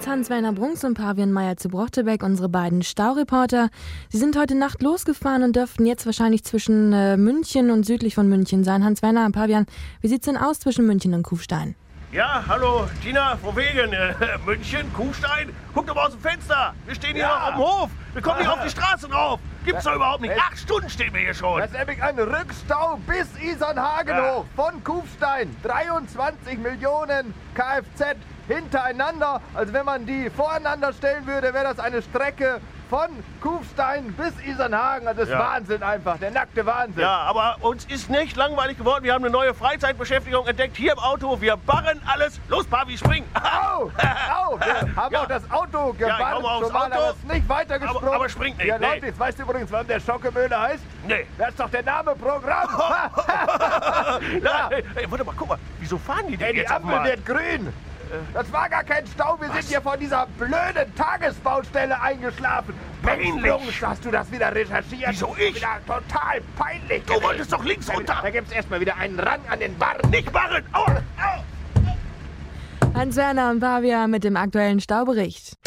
jetzt Hans-Werner Brunks und Pavian Meyer zu Brochterbeck, unsere beiden Staureporter. Sie sind heute Nacht losgefahren und dürften jetzt wahrscheinlich zwischen München und südlich von München sein. Hans-Werner und Pavian, wie sieht's denn aus zwischen München und Kufstein? Ja, hallo, Tina, von wegen, München, Kufstein, guck doch mal aus dem Fenster. Wir stehen hier noch auf dem Hof, wir kommen nicht auf die Straße drauf. Gibt's doch überhaupt nicht. 8 Stunden stehen wir hier schon. Das ist nämlich ein Rückstau bis Isernhagen hoch, von Kufstein. 23 Millionen Kfz hintereinander. Also wenn man die voreinander stellen würde, wäre das eine Strecke von Kufstein bis Isernhagen. Also das ist Wahnsinn einfach, der nackte Wahnsinn. Ja, aber uns ist nicht langweilig geworden. Wir haben eine neue Freizeitbeschäftigung entdeckt hier im Auto. Wir barren alles. Los, Pavi, spring. Au, au, wir haben auch das Auto gebarrt. Ja, ich komme aufs schon mal, Auto. aber ist nicht weitergesprungen. Aber springt nicht. Ja, Nee. Leute, jetzt weißt du übrigens, warum der Schockemöhle heißt? Nee. Das ist doch der Name Programm. Ja. Ey, warte mal, guck mal. Wieso fahren die denn Die jetzt auf Ampel einmal? wird grün. Das war gar kein Stau, wir sind hier von dieser blöden Tagesbaustelle eingeschlafen. Peinlich. Mensch, Jungs, hast du das wieder recherchiert? Wieso ich? Wieder total peinlich. Du wolltest doch links runter. Da gibt's erstmal wieder einen Rang an den Barren. Nicht barren. Au, au. Hans-Werner und Pavian mit dem aktuellen Staubericht.